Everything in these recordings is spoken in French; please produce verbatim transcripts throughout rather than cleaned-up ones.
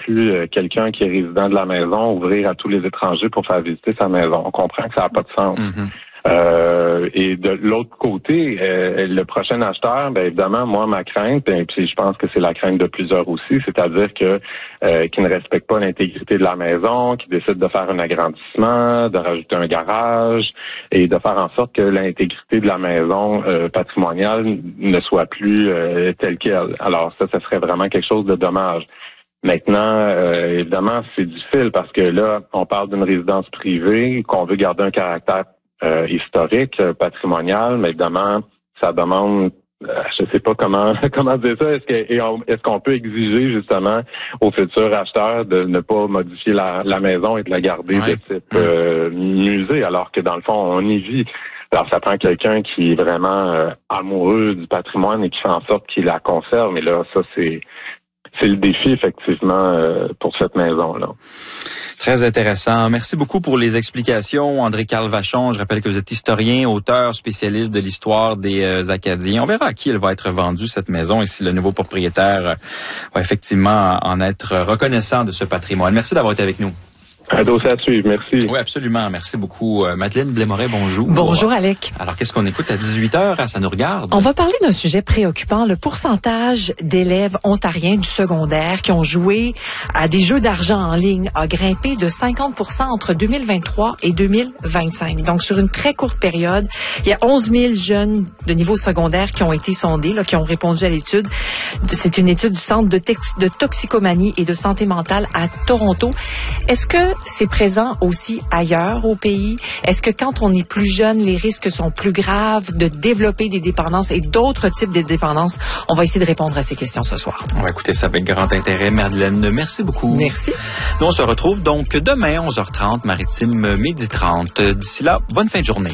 plus euh, quelqu'un qui est résident de la maison ouvrir à tous les étrangers pour faire visiter sa maison. On comprend que ça n'a pas de sens. Mm-hmm. Euh, et de l'autre côté, euh, le prochain acheteur, bien évidemment, moi, ma crainte, et puis je pense que c'est la crainte de plusieurs aussi, c'est-à-dire que euh, qui ne respecte pas l'intégrité de la maison, qui décide de faire un agrandissement, de rajouter un garage et de faire en sorte que l'intégrité de la maison euh, patrimoniale ne soit plus euh, telle qu'elle. Alors ça, ça serait vraiment quelque chose de dommage. Maintenant, euh, évidemment, c'est difficile parce que là, on parle d'une résidence privée, qu'on veut garder un caractère Euh, historique, euh, patrimonial, mais évidemment, ça demande, euh, je sais pas comment comment dire ça. Est-ce que et on, est-ce qu'on peut exiger justement aux futurs acheteurs de ne pas modifier la, la maison et de la garder ouais. de type euh, musée, alors que dans le fond, on y vit. Alors, ça prend quelqu'un qui est vraiment euh, amoureux du patrimoine et qui fait en sorte qu'il la conserve. Et là, ça c'est c'est le défi effectivement euh, pour cette maison-là. Très intéressant. Merci beaucoup pour les explications, André-Carl Vachon. Je rappelle que vous êtes historien, auteur, spécialiste de l'histoire des euh, Acadiens. On verra à qui elle va être vendue, cette maison, et si le nouveau propriétaire euh, va effectivement en être reconnaissant de ce patrimoine. Merci d'avoir été avec nous. Un dossier à suivre, merci. Oui, absolument. Merci beaucoup. Euh, Madeleine Blais-Moret, bonjour. Bonjour, Alec. Alors, qu'est-ce qu'on écoute à dix-huit heures? Ça nous regarde. On va parler d'un sujet préoccupant, le pourcentage d'élèves ontariens du secondaire qui ont joué à des jeux d'argent en ligne a grimpé de cinquante pour cent entre deux mille vingt-trois et deux mille vingt-cinq. Donc, sur une très courte période, il y a onze mille jeunes de niveau secondaire qui ont été sondés, là, qui ont répondu à l'étude. C'est une étude du Centre de, tex- de toxicomanie et de santé mentale à Toronto. Est-ce que c'est présent aussi ailleurs au pays? Est-ce que quand on est plus jeune, les risques sont plus graves de développer des dépendances et d'autres types de dépendances? On va essayer de répondre à ces questions ce soir. On va écouter ça avec grand intérêt. Madeleine, merci beaucoup. Merci. Nous, on se retrouve donc demain, onze heures trente, Maritime, midi trente. D'ici là, bonne fin de journée.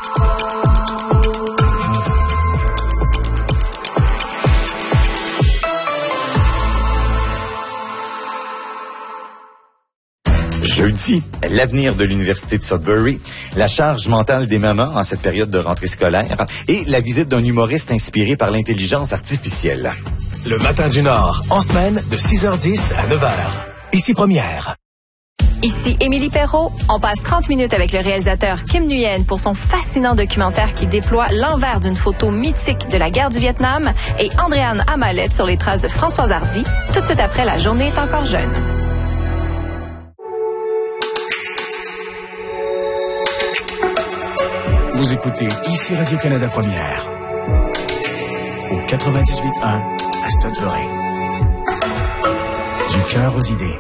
Jeudi, l'avenir de l'Université de Sudbury, la charge mentale des mamans en cette période de rentrée scolaire et la visite d'un humoriste inspiré par l'intelligence artificielle. Le Matin du Nord, en semaine de six heures dix à neuf heures. Ici Première. Ici Émilie Perrault. On passe trente minutes avec le réalisateur Kim Nguyen pour son fascinant documentaire qui déploie l'envers d'une photo mythique de la guerre du Vietnam et Andréane Amalette sur les traces de Françoise Hardy, tout de suite après La journée est encore jeune. Vous écoutez ici Radio-Canada Première au quatre-vingt-dix-huit un à Sudbury. Du cœur aux idées.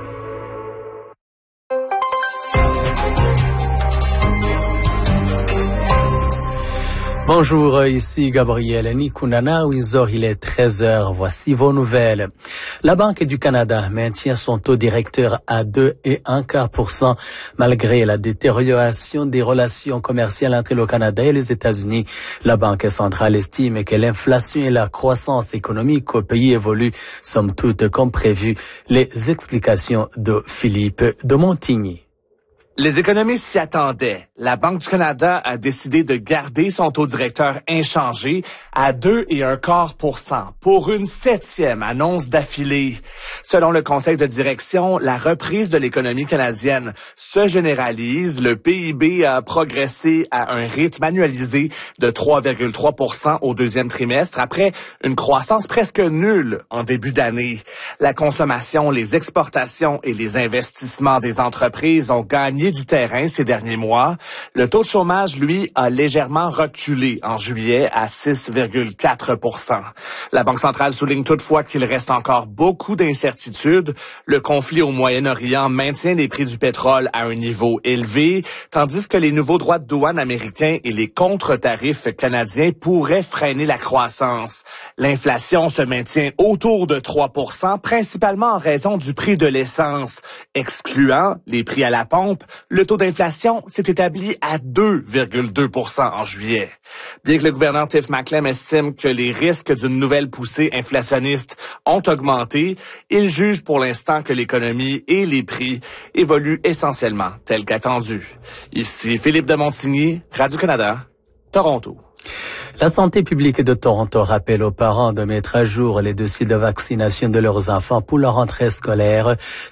Bonjour, ici Gabriel Nikunana, Windsor, il est treize heures. Voici vos nouvelles. La Banque du Canada maintient son taux directeur à deux et un quart pour cent malgré la détérioration des relations commerciales entre le Canada et les États-Unis. La Banque centrale estime que l'inflation et la croissance économique au pays évoluent somme toute comme prévu. Les explications de Philippe de Montigny. Les économistes s'y attendaient. La Banque du Canada a décidé de garder son taux directeur inchangé à deux et un quart pour cent pour une septième annonce d'affilée. Selon le conseil de direction, la reprise de l'économie canadienne se généralise. Le P I B a progressé à un rythme annualisé de trois virgule trois pour cent au deuxième trimestre après une croissance presque nulle en début d'année. La consommation, les exportations et les investissements des entreprises ont gagné du terrain ces derniers mois. Le taux de chômage, lui, a légèrement reculé en juillet à six virgule quatre pour cent. La Banque centrale souligne toutefois qu'il reste encore beaucoup d'incertitudes. Le conflit au Moyen-Orient maintient les prix du pétrole à un niveau élevé, tandis que les nouveaux droits de douane américains et les contre-tarifs canadiens pourraient freiner la croissance. L'inflation se maintient autour de trois pour cent, principalement en raison du prix de l'essence. Excluant les prix à la pompe, le taux d'inflation s'est établi à deux virgule deux pour cent en juillet. Bien que le gouverneur Tiff Macklem estime que les risques d'une nouvelle poussée inflationniste ont augmenté, il juge pour l'instant que l'économie et les prix évoluent essentiellement tel qu'attendu. Ici Philippe de Montigny, Radio-Canada, Toronto. La santé publique de Toronto rappelle aux parents de mettre à jour les dossiers de vaccination de leurs enfants pour leur rentrée scolaire.